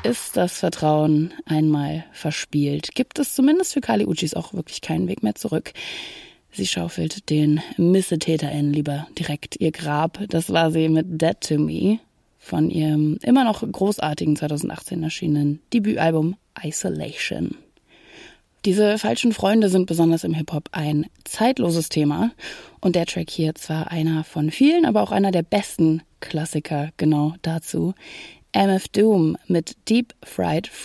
ist das Vertrauen einmal verspielt, gibt es zumindest für Kali Uchis auch wirklich keinen Weg mehr zurück. Sie schaufelt den MissetäterInnen lieber direkt ihr Grab. Das war sie mit Dead to Me von ihrem immer noch großartigen 2018 erschienenen Debütalbum Isolation. Diese falschen Freunde sind besonders im Hip-Hop ein zeitloses Thema. Und der Track hier zwar einer von vielen, aber auch einer der besten Klassiker genau dazu. MF Doom mit Deep Fried